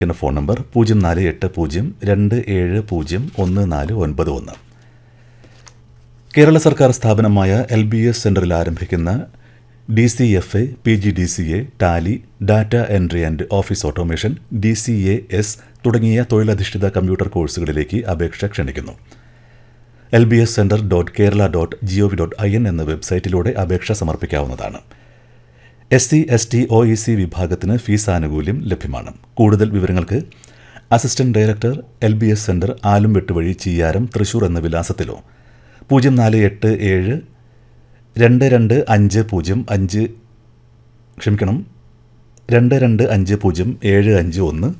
എന്ന phone number 0480270141. Kerala സർക്കാർ സ്ഥാപനമായ LBS സെന്ററിൽ ആരംഭിക്കുന്ന DCFA, PGDCA, Tally, data entry and office automation, DCAS തുടങ്ങിയ തൊഴിലധിഷ്ഠിത കമ്പ്യൂട്ടർ കോഴ്സുകളിലേക്ക് അപേക്ഷ ക്ഷണിക്കുന്നു. lbscenter.kerala.gov.in എന്ന വെബ്സൈറ്റിലൂടെ അപേക്ഷ സമർപ്പിക്കാവുന്നതാണ്. SC, ST, OEC വിഭാഗത്തിന് ഫീസ് ആനുകൂല്യം ലഭ്യമാണ്. കൂടുതൽ വിവരങ്ങൾക്ക് അസിസ്റ്റന്റ് ഡയറക്ടർ, LBS സെന്റർ, ആലുംവെട്ട് വഴി ചീയാരം, തൃശൂർ എന്ന വിലാസത്തിലോ 0487225075 2250751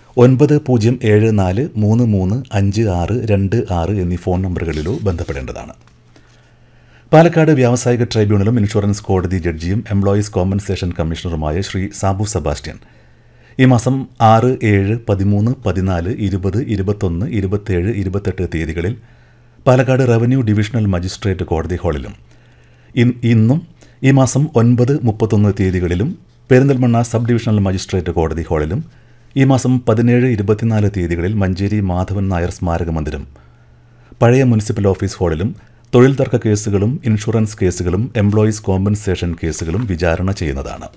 9074335626 എന്നീ ഫോൺ നമ്പറുകളിലോ ബന്ധപ്പെടേണ്ടതാണ്. പാലക്കാട് വ്യാവസായിക ട്രൈബ്യൂണലും ഇൻഷുറൻസ് കോടതി ജഡ്ജിയും employees compensation കമ്മീഷണറുമായ Shri Sabu Sebastian ഈ മാസം 6, 7, 13, 14, 20, 21, 27, 28 തീയതികളിൽ പാലക്കാട് റവന്യൂ ഡിവിഷണൽ മജിസ്ട്രേറ്റ് കോടതി ഹാളിലും ഇന്നും ഈ മാസം 9, 31 തീയതികളിലും പെരിന്തൽമണ്ണ സബ് ഡിവിഷണൽ മജിസ്ട്രേറ്റ് കോടതി ഹാളിലും ഈ മാസം 17, 24 തീയതികളിൽ മഞ്ചേരി മാധവൻ നായർ സ്മാരക മന്ദിരം, പഴയ മുനിസിപ്പൽ ഓഫീസ് ഹാളിലും തൊഴിൽ തർക്ക കേസുകളും ഇൻഷുറൻസ് കേസുകളും എംപ്ലോയീസ് കോമ്പൻസേഷൻ കേസുകളും വിചാരണ ചെയ്യുന്നതാണ്.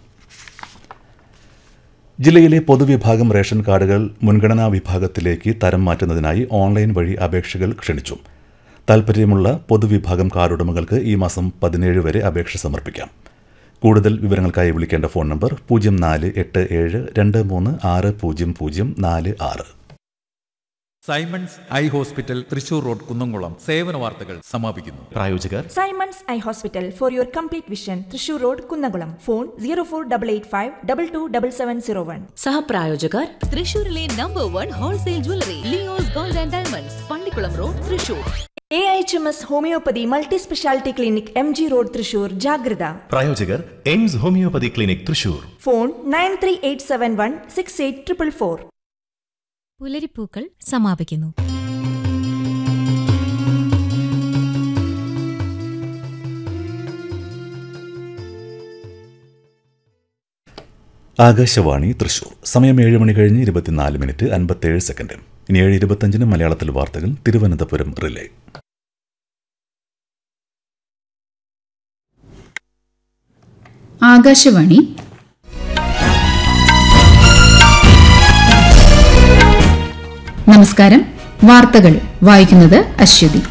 ജില്ലയിലെ പൊതുവിഭാഗം റേഷൻ കാർഡുകൾ മുൻഗണനാ വിഭാഗത്തിലേക്ക് തരം മാറ്റുന്നതിനായി ഓൺലൈൻ വഴി അപേക്ഷകൾ ക്ഷണിച്ചു. താൽപ്പര്യമുള്ള പൊതുവിഭാഗം കാർഡുടമകൾക്ക് ഈ മാസം 17 വരെ അപേക്ഷ സമർപ്പിക്കാം. കൂടുതൽ വിവരങ്ങൾക്കായി വിളിക്കേണ്ട phone number 048723600046. Symons eye hospital, Thrissur road, Kunnamkulam. സേവന വാർത്തകൾ സമാപിക്കുന്നു. പ്രായോജകർ Symons eye hospital for your complete vision, Thrissur road, Kunnamkulam. Phone 0488522701. സഹപ്രായോജകർ തൃശൂരിലെ number 1 wholesale jewellery Leo's gold and diamonds, Pallikkulam road, Thrissur. AHMS homeopathy multi speciality clinic, MG road, Thrissur. ജാഗ്രത. പ്രായോജകർ AIIMS homeopathy clinic, Thrissur. Phone 9387168444. പുലരിപ്പൂക്കൾ സമാപിക്കുന്നു. ആകാശവാണി തൃശൂർ. സമയം 7 മണി കഴിഞ്ഞ് 24 മിനിറ്റ് 57 സെക്കൻഡ്. ഇനി 7:25 മലയാളത്തിൽ വാർത്തകൾ തിരുവനന്തപുരം റിലേ. ആകാശവാണി. നമസ്കാരം. വാർത്തകൾ വായിക്കുന്നത് അശ്വതി.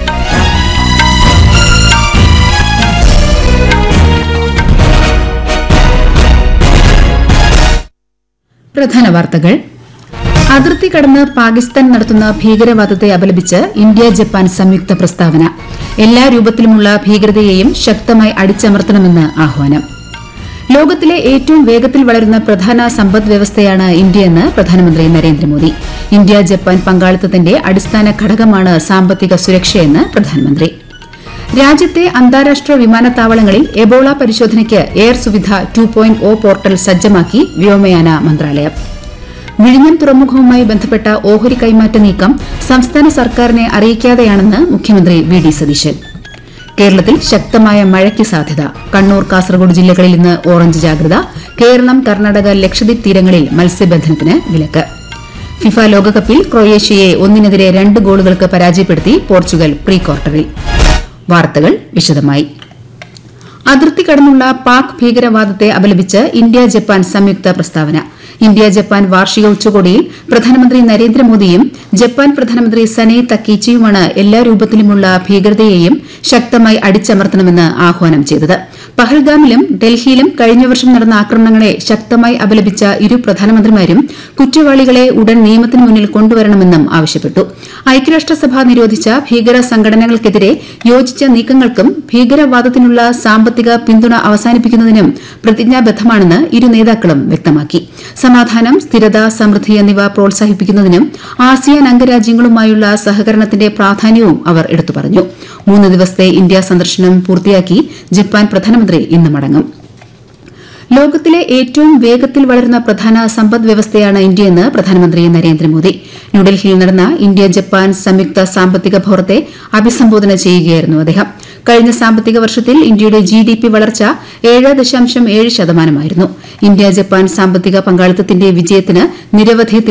പ്രധാന വാർത്തകൾ. അതിർത്തി കടന്ന് പാകിസ്ഥാൻ നടത്തുന്ന ഭീകരവാദത്തെ അപലപിച്ച് ഇന്ത്യ ജപ്പാൻ സംയുക്ത പ്രസ്താവന. എല്ലാ രൂപത്തിലുമുള്ള ഭീകരതയെയും ശക്തമായി അടിച്ചമർത്തണമെന്ന് ആഹ്വാനം. ലോകത്തിലെ ഏറ്റവും വേഗത്തിൽ വളരുന്ന പ്രധാന സമ്പദ് വ്യവസ്ഥയാണ് ഇന്ത്യയെന്ന് പ്രധാനമന്ത്രി നരേന്ദ്രമോദി. ഇന്ത്യ ജപ്പാൻ പങ്കാളിത്തത്തിന്റെ അടിസ്ഥാന ഘടകമാണ് സാമ്പത്തിക സുരക്ഷയെന്ന് പ്രധാനമന്ത്രി. രാജ്യത്തെ അന്താരാഷ്ട്ര വിമാനത്താവളങ്ങളിൽ എബോള പരിശോധനയ്ക്ക് എയർ സുവിധ 2.0 പോർട്ടൽ സജ്ജമാക്കി വ്യോമയാന മന്ത്രാലയം. വിഴിഞ്ഞം തുറമുഖവുമായി ബന്ധപ്പെട്ട ഓഹരി കൈമാറ്റ നീക്കം സംസ്ഥാന സർക്കാരിനെ അറിയിക്കാതെയാണെന്ന് മുഖ്യമന്ത്രി VD സതീശൻ. കേരളത്തിൽ ശക്തമായ മഴയ്ക്ക് സാധ്യത. കണ്ണൂർ, കാസർഗോഡ് ജില്ലകളിൽ ഇന്ന് ഓറഞ്ച് ജാഗ്രത. കേരളം, കർണാടക, ലക്ഷദ്വീപ് തീരങ്ങളിൽ മത്സ്യബന്ധനത്തിന് വിലക്ക്. ഫിഫ ലോകകപ്പിൽ ക്രൊയേഷ്യയെ 1-2 ഗോളുകൾക്ക് പരാജയപ്പെടുത്തി പോർച്ചുഗൽ പ്രീ ക്വാർട്ടറിൽ. വാർത്തകൾ വിശദമായി. അതിർത്തി കടന്നുള്ള പാക് ഭീകരവാദത്തെ അപലപിച്ച് ഇന്ത്യ ജപ്പാൻ സംയുക്ത പ്രസ്താവന. ഇന്ത്യ ജപ്പാൻ വാർഷിക ഉച്ചകോടിയിൽ പ്രധാനമന്ത്രി നരേന്ദ്രമോദിയും ജപ്പാൻ പ്രധാനമന്ത്രി സനെ തക്കീച്ചിയുമാണ് എല്ലാ രൂപത്തിലുമുള്ള ഭീകരതയെയും ശക്തമായി അടിച്ചമർത്തണമെന്ന് ആഹ്വാനം ചെയ്തത്. പഹൽഗാമിലും ഡൽഹിയിലും കഴിഞ്ഞ വർഷം നടന്ന ആക്രമണങ്ങളെ ശക്തമായി അപലപിച്ച ഇരു പ്രധാനമന്ത്രിമാരും കുറ്റവാളികളെ ഉടൻ നിയമത്തിന് മുന്നിൽ കൊണ്ടുവരണമെന്നും ആവശ്യപ്പെട്ടു. ഐക്യരാഷ്ട്രസഭ നിരോധിച്ച ഭീകര സംഘടനകൾക്കെതിരെ യോജിച്ച നീക്കങ്ങൾക്കും ഭീകരവാദത്തിനുള്ള സാമ്പത്തിക പിന്തുണ അവസാനിപ്പിക്കുന്നതിനും പ്രതിജ്ഞാബദ്ധമാണെന്ന് ഇരു നേതാക്കളും വ്യക്തമാക്കി. സമാധാനം, സ്ഥിരത, സമൃദ്ധി എന്നിവ പ്രോത്സാഹിപ്പിക്കുന്നതിനും ആസിയാൻ അംഗരാജ്യങ്ങളുമായുള്ള സഹകരണത്തിന്റെ പ്രാധാന്യവും അവർ എടുത്തു പറഞ്ഞു. 3 ദിവസത്തെ ഇന്ത്യ സന്ദർശനം പൂർത്തിയാക്കി ജപ്പാൻ പ്രധാനമന്ത്രി ഇന്ന് മടങ്ങും. ലോകത്തിലെ ഏറ്റവും വേഗത്തിൽ വളരുന്ന പ്രധാന സമ്പദ് വ്യവസ്ഥയാണ് ഇന്ത്യയെന്ന് പ്രധാനമന്ത്രി നരേന്ദ്രമോദി. ന്യൂഡൽഹിയിൽ നടന്ന ഇന്ത്യ ജപ്പാൻ സംയുക്ത സാമ്പത്തിക ഫോറത്തെ അഭിസംബോധന ചെയ്യുകയായിരുന്നു അദ്ദേഹം. കഴിഞ്ഞ സാമ്പത്തിക വർഷത്തിൽ ഇന്ത്യയുടെ GDP വളർച്ച 7.7% ഇന്ത്യ ജപ്പാൻ സാമ്പത്തിക പങ്കാളിത്തത്തിന്റെ വിജയത്തിന് നിരവധി